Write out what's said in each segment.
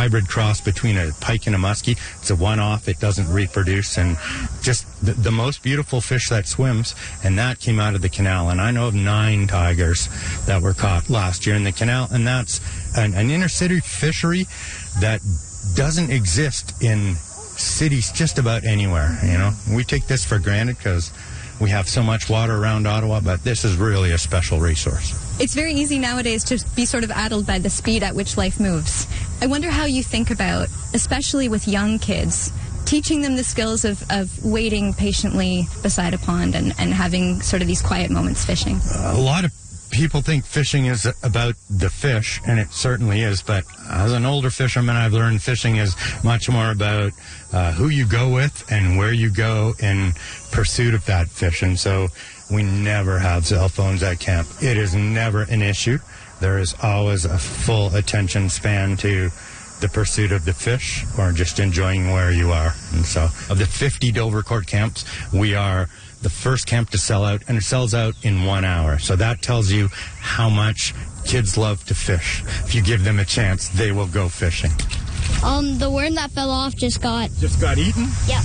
hybrid cross between a pike and a muskie. It's a one-off. It doesn't reproduce, and just the most beautiful fish that swims, and that came out of the canal. And I know of 9 tigers that were caught last year in the canal, and that's an inner city fishery that doesn't exist in cities just about anywhere. You know, we take this for granted because we have so much water around Ottawa, but this is really a special resource. It's very easy nowadays to be sort of addled by the speed at which life moves. I wonder how you think about, especially with young kids, teaching them the skills of waiting patiently beside a pond and having sort of these quiet moments fishing. A lot of people think fishing is about the fish, and it certainly is, but as an older fisherman, I've learned fishing is much more about who you go with and where you go in pursuit of that fish. And so we never have cell phones at camp. It is never an issue. There is always a full attention span to the pursuit of the fish or just enjoying where you are. And so of the 50 Dovercourt camps, we are the first camp to sell out, and it sells out in 1 hour. So that tells you how much kids love to fish. If you give them a chance, they will go fishing. The worm that fell off just got eaten? Yeah.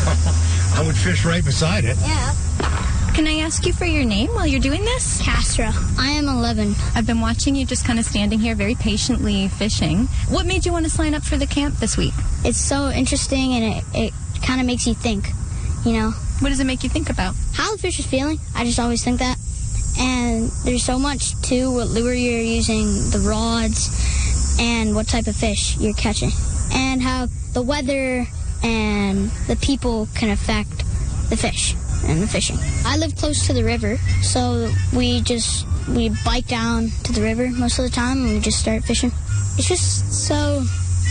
I would fish right beside it. Yeah. Can I ask you for your name while you're doing this? Castro. I am 11. I've been watching you just kind of standing here very patiently fishing. What made you want to sign up for the camp this week? It's so interesting, and it kind of makes you think, you know. What does it make you think about? How the fish is feeling. I just always think that. And there's so much to what lure you're using, the rods, and what type of fish you're catching. And how the weather and the people can affect the fish and the fishing. I live close to the river, so we bike down to the river most of the time, and we just start fishing. It's just so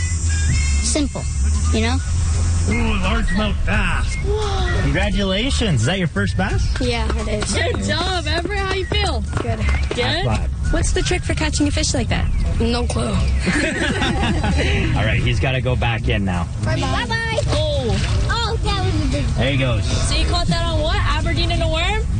simple, you know? Ooh, largemouth bass. Whoa. Congratulations. Is that your first bass? Yeah, it is. Good job, Everett. How you feel? Good. Good? What's the trick for catching a fish like that? No clue. All right, he's got to go back in now. Bye-bye. Oh. Oh, that was a good. There he goes. So you caught that on what? Aberdeen and a worm?